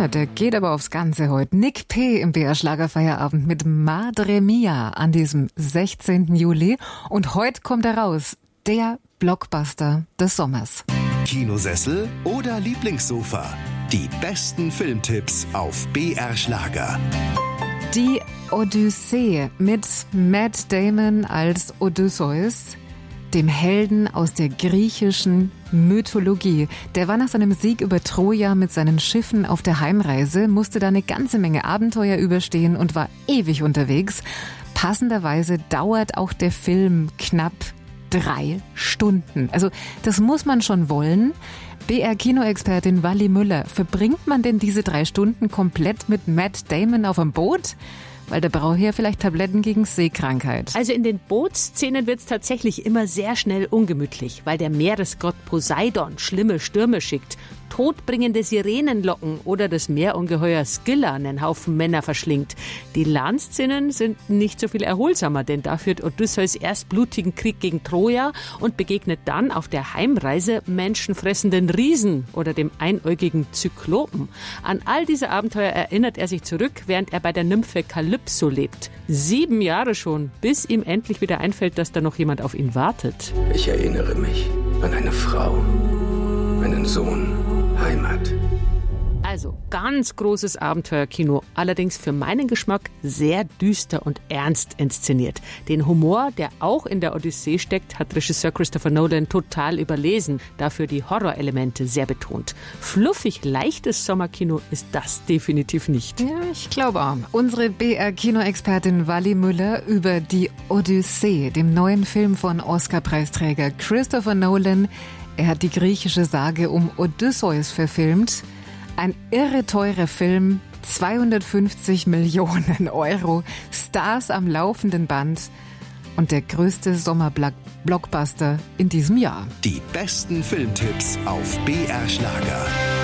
Ja, der geht aber aufs Ganze heute. Nick P. im BR-Schlagerfeierabend mit Madre Mia an diesem 16. Juli. Und heute kommt er raus, der Blockbuster des Sommers. Kinosessel oder Lieblingssofa? Die besten Filmtipps auf BR Schlager. Die Odyssee mit Matt Damon als Odysseus, dem Helden aus der griechischen Mythologie. Der war nach seinem Sieg über Troja mit seinen Schiffen auf der Heimreise, musste da eine ganze Menge Abenteuer überstehen und war ewig unterwegs. Passenderweise dauert auch der Film knapp 3 Stunden. Also das muss man schon wollen. BR-Kinoexpertin Wally Müller, verbringt man denn diese 3 Stunden komplett mit Matt Damon auf dem Boot? Weil der braucht ja vielleicht Tabletten gegen Seekrankheit. Also in den Bootsszenen wird's tatsächlich immer sehr schnell ungemütlich, weil der Meeresgott Poseidon schlimme Stürme schickt, todbringende Sirenen locken oder das Meerungeheuer Scylla einen Haufen Männer verschlingt. Die Landszenen sind nicht so viel erholsamer, denn da führt Odysseus erst blutigen Krieg gegen Troja und begegnet dann auf der Heimreise menschenfressenden Riesen oder dem einäugigen Zyklopen. An all diese Abenteuer erinnert er sich zurück, während er bei der Nymphe Kalypso lebt. 7 Jahre schon, bis ihm endlich wieder einfällt, dass da noch jemand auf ihn wartet. Ich erinnere mich an eine Frau, einen Sohn, Heimat. Also ganz großes Abenteuerkino, allerdings für meinen Geschmack sehr düster und ernst inszeniert. Den Humor, der auch in der Odyssee steckt, hat Regisseur Christopher Nolan total überlesen, dafür die Horrorelemente sehr betont. Fluffig leichtes Sommerkino ist das definitiv nicht. Ja, ich glaube auch. Unsere BR-Kino-Expertin Wally Müller über die Odyssee, dem neuen Film von Oscar-Preisträger Christopher Nolan. Er hat die griechische Sage um Odysseus verfilmt. Ein irre teurer Film, 250 Millionen Euro, Stars am laufenden Band und der größte Sommerblockbuster in diesem Jahr. Die besten Filmtipps auf BR Schlager.